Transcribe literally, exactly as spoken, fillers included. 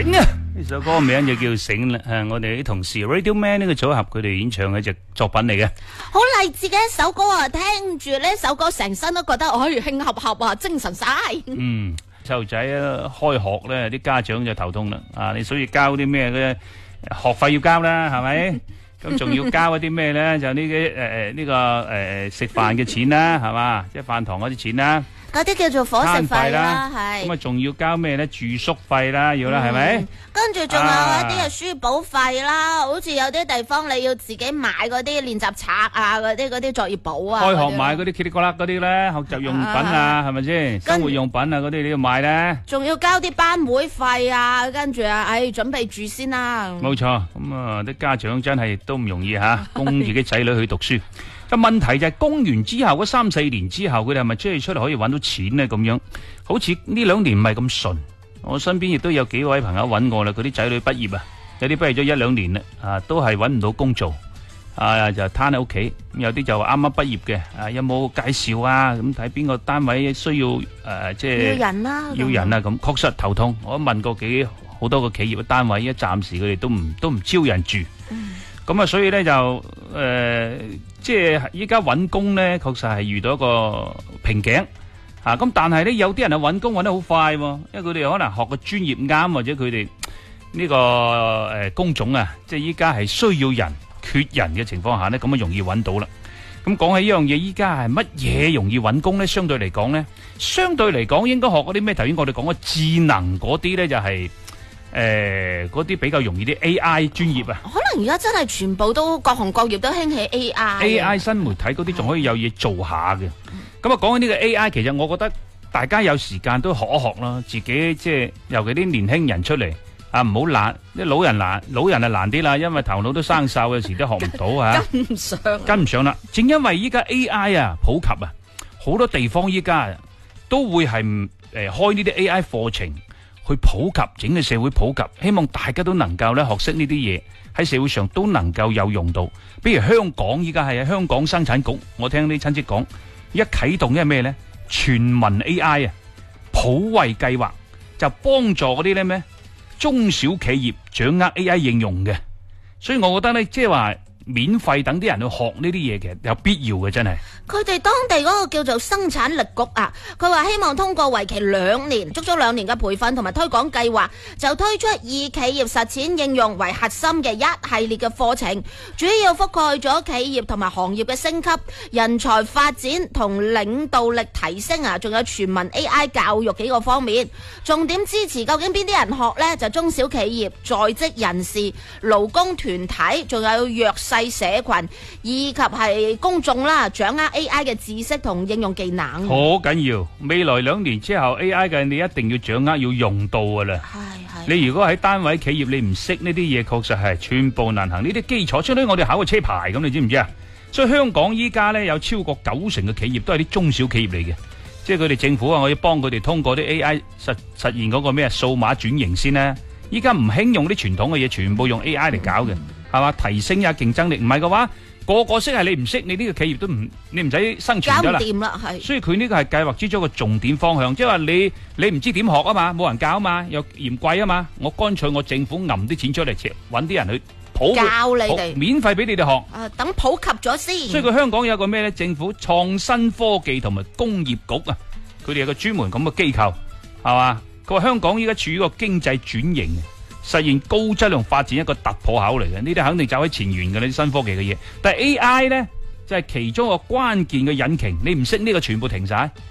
醒啊！呢首歌名就叫醒啦，係我哋啲同事 Radio Man 呢個組合佢哋演唱嘅一隻作品嚟嘅。 好勵志嘅一首歌啊！聽住呢首歌，成身都覺得哎興合合啊，精神晒。 嗯，細路仔啊，開學咧，啲家長就頭痛啦。啊，你所以交啲咩嘅學費要交啦，係咪？咁仲要交一啲咩咧？就呢啲誒誒呢個誒食飯嘅錢啦，係嘛？即係飯堂嗰啲錢啦。 嗰啲叫做伙食費啦，係。 咁啊，仲要交咩咧？住宿費啦，要啦，係咪？ 跟住仲有一啲嘅書簿費啦，好似有啲地方你要自己買嗰啲練習冊啊，嗰啲嗰啲作業簿啊。 開學買嗰啲噼里呱啦嗰啲咧，學習用品啊，係咪先？生活用品啊，嗰啲你要買咧。仲要交啲班會費啊，跟住啊，唉，準備住先啦。 冇錯，咁啊，啲家長真係都唔容易吓，供自己仔女去讀書。個問題就係供完之後嗰三四年之後，佢哋係咪真係出嚟可以搵到錢呢？咁樣好似呢兩年唔係咁順。我身邊亦都有幾位朋友搵我啦，佢啲仔女畢業啊，有啲畢業咗一兩年啦，啊都係搵唔到工做，啊就攤喺屋企。有啲就啱啱畢業嘅，啊有冇介紹啊？咁睇邊個單位需要誒，即係要人啦， 要人啊咁，確實頭痛。我問過幾好多個企業嘅單位，一暫時佢哋都唔都唔招人住。咁啊，所以咧就誒，即係依家搵工咧，確實係遇到一個瓶頸啊。咁但係咧，有啲人啊搵工搵得好快，因為佢哋可能學個專業啱，或者佢哋呢個誒工種啊，即係依家係需要人缺人嘅情況下咧，咁啊容易搵到啦。咁講起呢樣嘢，依家係乜嘢容易搵工咧？相對嚟講咧，相對嚟講應該學嗰啲咩？頭先我哋講嘅智能嗰啲咧，就係。誒，嗰啲比較容易啲 A I 專業啊， 可能而家真係全部都各行各業都興起 A I，A I 新媒體嗰啲仲可以有嘢做下嘅。咁啊，講起呢個 A I，其實我覺得大家有時間都學一學啦，自己即係尤其啲年輕人出嚟啊，唔好懶，啲老人難，老人係難啲啦，因為頭腦都生銹，有時都學唔到啊， 跟唔上， 跟唔上啦。正因為依家 A I 啊普及啊，好多地方依家都會係誒開呢啲 A I 課程。去普及，整個社會普及，希望大家都能夠咧學識呢啲嘢，喺社會上都能夠有用到。比如香港依家係香港生產局，我聽啲親戚講，一啟動嘅係咩咧？全民 A I 啊，普惠計劃就幫助嗰啲咧咩中小企業掌握 A I 應用嘅。所以我覺得咧，即係話免費等啲人去學呢啲嘢，其實有必要嘅，真係。 佢哋當地嗰個叫做生產力局啊，佢話希望通過為期兩年、足足兩年嘅培訓同埋推廣計劃，就推出以企業實踐應用為核心嘅一系列嘅課程，主要覆蓋咗企業同埋行業嘅升級、人才發展同領導力提升啊，仲有全民 A I 教育幾個方面。重點支持究竟邊啲人學呢？就中小企業、在職人士、勞工團體，仲有弱勢社群以及係公眾啦，掌握 A I 嘅知識同應用技能。 好緊要，未來兩年之後 A I 嘅你一定要掌握，要用到噶啦。係係。你如果喺單位企業你唔識呢啲嘢，確實係寸步難行。呢啲基礎，相當於我哋考個車牌咁，你知唔知啊？所以香港依家呢，有超過九成嘅企業都係啲中小企業嚟嘅，即係佢哋政府啊，我要幫佢哋通過啲 A I 實實現嗰個咩數碼轉型先啦。依家唔興用啲傳統嘅嘢，全部用 A I 嚟搞嘅。係嘛？提升下競爭力，唔係嘅話，個個識係你唔識，你呢個企業都唔，你唔使生存㗎啦。搞唔掂啦，係。所以佢呢個係計劃之中嘅重點方向，即係話你你唔知點學啊嘛，冇人教啊嘛，又嫌貴啊嘛，我乾脆我政府揞啲錢出嚟，揾啲人去普教你哋，免費俾你哋學。啊，等普及咗先。所以佢香港有個咩咧？政府創新科技同埋工業局啊，佢哋有個專門咁嘅機構，係嘛？佢話香港依家處於個經濟轉型。實現高質量發展一個突破口嚟嘅，呢啲肯定走喺前沿嘅呢啲新科技嘅嘢。但係 A I 呢，就係其中一個關鍵嘅引擎，你唔識呢個全部停晒。